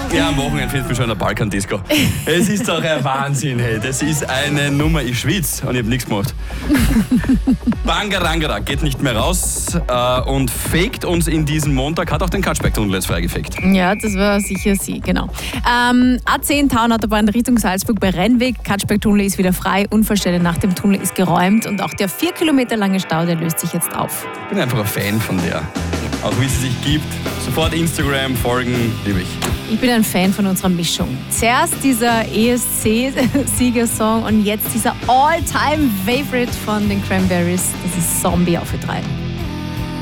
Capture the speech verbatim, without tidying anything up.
Ja, am Wochenende findest du mich schon in der Balkan-Disco. Es ist doch ein Wahnsinn, hey. Das ist eine Nummer, ich schwitze und ich habe nichts gemacht. Bangarangara geht nicht mehr raus äh, und faked uns in diesem Montag, hat auch den Katschberg-Tunnel jetzt freigefaked. Ja, das war sicher sie, genau. Ähm, A zehn Taunautobahn Richtung Salzburg bei Rennweg. Katschberg-Tunnel ist wieder frei. Unfallstelle nach dem Tunnel ist geräumt und auch der vier Kilometer lange Stau, der löst sich jetzt auf. Ich bin einfach ein Fan von der. Auch wie sie sich gibt. Sofort Instagram folgen, liebe ich. Ich bin ein Fan von unserer Mischung. Zuerst dieser E S C-Siegersong und jetzt dieser All-Time-Favorite von den Cranberries. Das ist Zombie auf E drei.